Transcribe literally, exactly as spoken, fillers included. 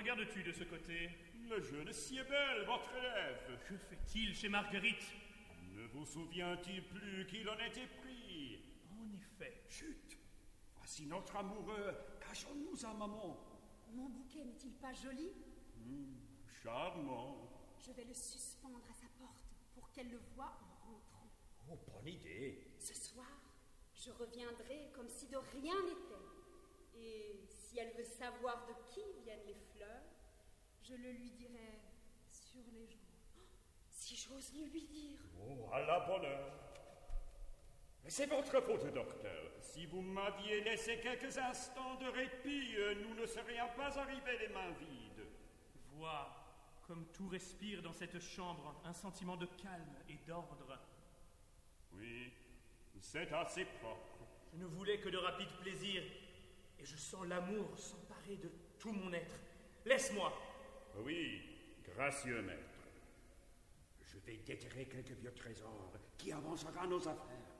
regardes-tu de ce côté? Le jeune Siebel, votre élève. Que fait-il chez Marguerite? Ne vous souvient-il plus qu'il en était pris? En effet. Chut! Voici notre amoureux. Cachons-nous à maman. Mon bouquet n'est-il pas joli? Mmh, charmant. Je vais le suspendre à sa porte pour qu'elle le voie en rentrant. Oh, bonne idée. Ce soir, je reviendrai comme si de rien n'était. Et si elle veut savoir de qui viennent les fleurs, je le lui dirai sur les joues. Oh, si j'ose le lui dire. Oh, à la bonne heure. C'est votre faute, docteur. Si vous m'aviez laissé quelques instants de répit, nous ne serions pas arrivés les mains vides. Vois, comme tout respire dans cette chambre, un sentiment de calme et d'ordre. Oui, c'est assez propre. Je ne voulais que de rapides plaisirs, et je sens l'amour s'emparer de tout mon être. Laisse-moi. Oui, gracieux maître. Je vais déterrer quelques vieux trésors qui avancera nos affaires.